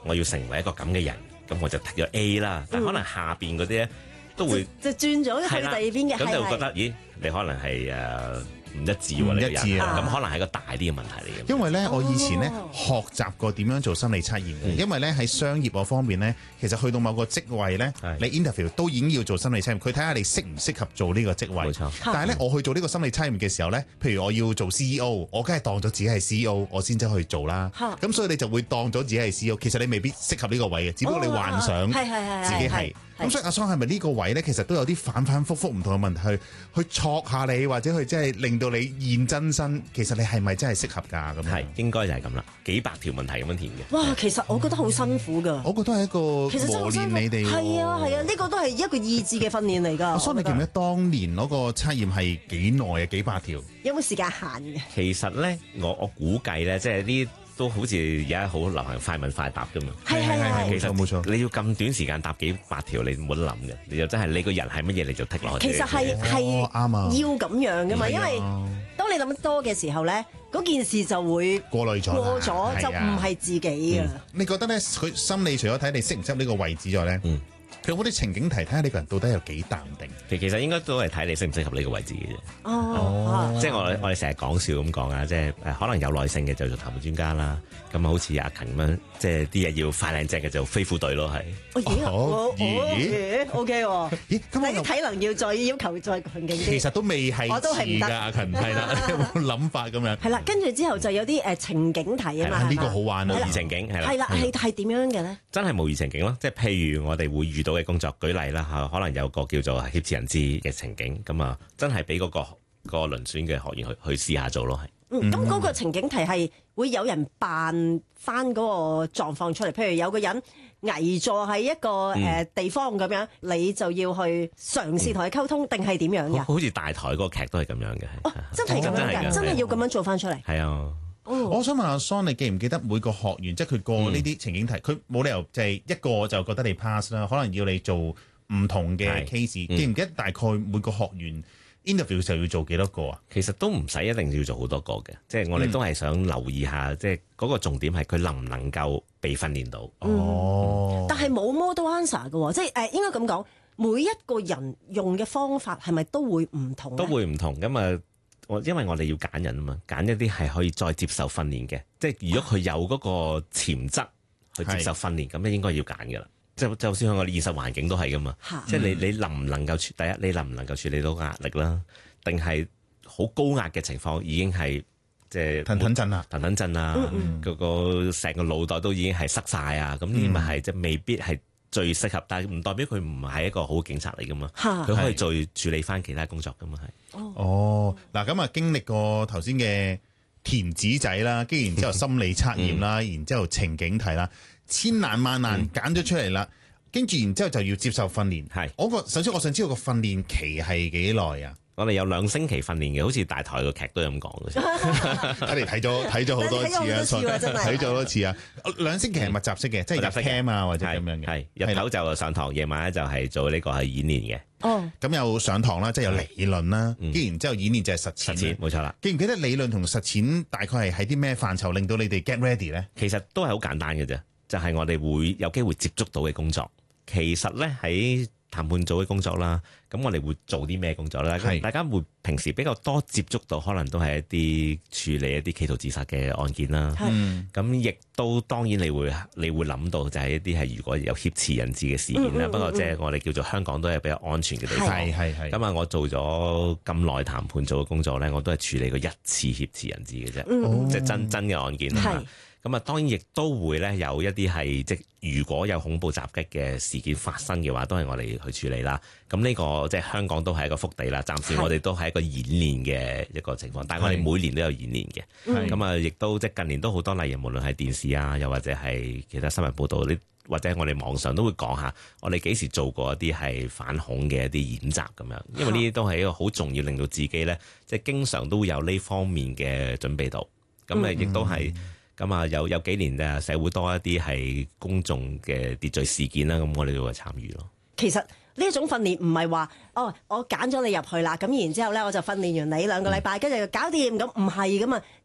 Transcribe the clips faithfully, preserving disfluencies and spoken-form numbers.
我要成為一個咁嘅人，咁我就剔咗 A 啦。但可能下邊嗰啲咧都會就轉咗去第二邊嘅， 咁就會覺得咦，你可能係誒唔一致喎， 唔你個人一致啊咁可能係個大啲嘅問題嚟嘅。 因為咧，我以前咧哦學習過點樣做心理測驗嘅，因為咧喺商業嗰方面咧，其實去到某個職位咧， 係你 interview 都已經要做心理測驗，佢睇下你適唔適合做呢個職位。 冇錯但係咧，我去做呢個心理測驗嘅時候咧，譬如我要做 C E O，我梗係當咗自己係 C E O，我先走去做啦。 嚇咁所以你就會當咗自己係 C E O，其實你未必適合呢個位嘅，只不過你幻想係係係自己係。咁所以阿桑係咪呢個位咧，其實都有啲反反覆覆唔同嘅問題去去戳下你，或者去即係令到你現真身，其實你係咪真係適合㗎？咁樣係應該就係咁啦，幾百條問題咁樣填嘅。 哇，其實我覺得好辛苦㗎。 我覺得係一個其實真係好磨辛苦， 練你哋喎。 係啊係啊，呢個都係一個意志嘅訓練嚟㗎。 阿桑，你記唔記得我覺得當年嗰個測驗係幾耐啊？幾百條？ 有冇時間限嘅？ 其實咧，我我估計咧，即係呢都好似而家好流行快問快答㗎嘛。 係係係冇錯冇錯。 你要咁短時間答幾百條，你冇得諗嘅。你就真係你個人係乜嘢，你就剔落去。 其實係哦係啱啊要咁樣㗎嘛，因為當你諗得多嘅時候咧，嗰件事就會過濾咗啦過咗，就係啊唔係自己啊。 你覺得咧，佢心理除咗睇你適唔適合呢個位置之外咧， 嗯佢有冇啲情景題睇下你個人到底有幾淡定？ 其其實應該都係睇你適唔適合呢個位置嘅啫。 哦， 即係我我哋成日講笑咁講啊，即係誒可能有耐性嘅就做談判專家啦。咁啊，好似阿勤咁樣，即係啲嘢要快靚正嘅就飛虎隊咯，係。 哦咦哦哦咦 ，O K 喎。 咦，咁我又但係啲體能要再要求再強勁啲。 其實都未係我都係唔得遲㗎，阿勤係啦，你有冇諗法咁樣？ 係啦，跟住之後就有啲誒情景題啊嘛。 啊呢係嘛個好玩啊模擬情景係啦， 係啦，係係點樣嘅咧？ 真係模擬情景咯。即係譬如我哋會遇到嘅工作，舉例啦嚇，可能有個叫做挾持人質嘅情景，咁啊真係俾嗰個個遴選嘅學員去去試下做咯，係。 嗯，咁嗰個情景題係會有人扮翻嗰個狀況出嚟，譬如有個人危坐喺一個誒地方咁樣，你就要去嘗試同佢溝通，定係點樣嘅？ 好好似大台嗰個劇都係咁樣嘅， 哦，真係咁樣㗎， 真係㗎真係要咁樣做翻出嚟。 係啊。 我想問阿 Son，你記唔記得每個學員，即係佢過呢啲情景題，佢冇、理由就係一個就覺得你 pass 啦，可能要你做唔同嘅係 case。 嗯記唔記得大概每個學員 interview 嘅時候要做幾多個啊？ 其實都唔使一定要做好多個嘅，即係我哋都係想留意下，即係嗰個重點係佢能唔能夠被訓練到。 哦， 但係冇 model answer 嘅喎，即係誒應該咁講，每一個人用嘅方法係咪都會唔同咧？ 都會唔同咁啊！我因為我哋要揀人啊嘛，揀一啲係可以再接受訓練嘅，即係如果佢有嗰個潛質去接受訓練，咁咧應該要揀噶啦。即係就算喺我哋現實環境都係噶嘛， 嚇即係你你能唔能夠處第一，你能唔能夠處理到壓力啦？定係好高壓嘅情況已經係即係騰騰震啊！ 騰騰震啊，嗰個成個腦袋都已經係塞晒啊！咁呢啲咪係即係未必係最適合，但係唔代表佢唔係一個好警察嚟噶嘛， 嚇佢可以再處理翻其他工作噶嘛係。 哦，嗱咁啊，經歷過頭先嘅填紙仔啦，跟住然之後心理測驗啦，然之後情景題啦，千難萬難揀咗出嚟啦，跟住然之後就要接受訓練。 係我個首先我想知道個訓練期係幾耐啊？ 我哋有兩星期訓練嘅，好似大台個劇都係咁講嘅。 我哋睇咗睇咗好多次啊， 睇咗好多次喎真係睇咗好多次啊！兩星期係密集式嘅，即係入密集式嘅 cam 啊或者咁樣嘅。 係日頭就上堂，夜晚咧就係做呢個係演練嘅哦， 咁有上堂啦，即係有理論啦， 嗯跟住然之後演練就係實踐。 實踐，冇錯啦。 記唔記得理論同實踐大概係喺啲咩範疇令到你哋 get ready 咧？ 其實都係好簡單嘅啫，就係、我哋會有機會接觸到嘅工作。其實咧喺談判組嘅工作啦，咁我哋會做啲咩工作咧？ 係大家會平時比較多接觸到，可能都係一啲處理一啲企圖自殺嘅案件啦。 係咁亦都當然你會你會諗到就係一啲係如果有挾持人質嘅事件啦。 嗯嗯嗯不過即係我哋叫做香港都係比較安全嘅地方。 係係係。 咁啊，我做咗咁耐談判組嘅工作咧，我都係處理過一次挾持人質嘅啫， 嗯即係真真嘅案件係啊。咁啊，當然亦都會咧有一啲係即係如果有恐怖襲擊嘅事件發生嘅話，都係我哋去處理啦。咁呢個即係香港都係一個福地啦。暫時我哋都係一個演練嘅一個情況，但係我哋每年都有演練嘅。 係咁啊，亦都即係近年都好多例如無論係電視啊，又或者係其他新聞報導，呢或者我哋網上都會講下，我哋幾時做過一啲係反恐嘅一啲演習咁樣。因為呢啲都係一個好重要，令到自己咧即係經常都會有呢方面嘅準備度。咁啊，亦都係。咁啊，有有幾年誒社會多一啲係公眾嘅秩序事件啦，咁我哋都會參與咯。 其實呢一種訓練唔係話哦，我揀咗你入去啦，咁然之後咧我就訓練完你兩個禮拜，跟住就搞掂，咁唔係噶嘛。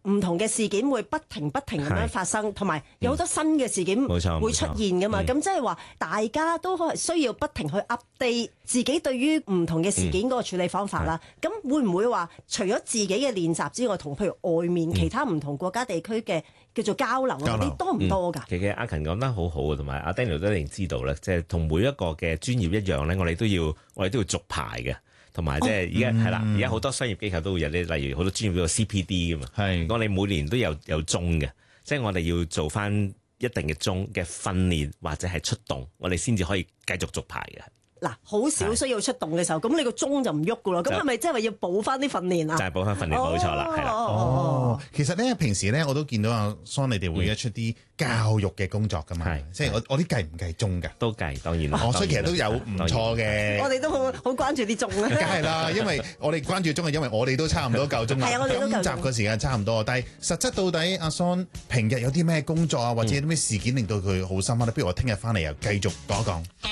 唔同嘅事件會不停不停咁樣發生，同埋有好多新嘅事件冇錯會出現噶嘛。咁即係話大家都係需要不停去 update 自己對於唔同嘅事件嗰個處理方法啦。咁、嗯、會唔會話除咗自己嘅練習之外，同譬如外面其他唔同國家地區嘅叫做交流嗰啲多唔多㗎？ 其實阿勤講得好好啊，同埋阿 Daniel 都一定知道咧，即係同每一個嘅專業一樣咧，我哋都要我哋都要續牌嘅。同埋即係而家係啦，而家好多商業機構都會有啲，例如好多專業叫做 C P D 噶嘛。係，我哋每年都有有鐘嘅，即係我哋要做翻一定嘅鐘嘅訓練或者係出動，我哋先至可以繼續續牌嘅。 嗱，好少需要出動嘅時候，咁你個鐘就唔喐噶咯。咁係咪即係話要補翻啲訓練啊？ 就係補翻訓練，冇錯啦，係啦。 哦，其實咧，平時咧我都見到阿 Son 你哋會一出啲教育嘅工作噶嘛，即係我我啲計唔計鐘㗎？ 都計，當然啦。 哦，所以其實都有唔錯嘅。 我哋都好好關注啲鐘啦。 梗係啦，因為我哋關注鐘係因為我哋都差唔多夠鐘啦。 係啊，我哋都夠鐘。 今集嘅時間差唔多，但係實質到底阿 Son 平日有啲咩工作啊，或者有啲咩事件令到佢好深刻咧？不如我聽日翻嚟又繼續講一講。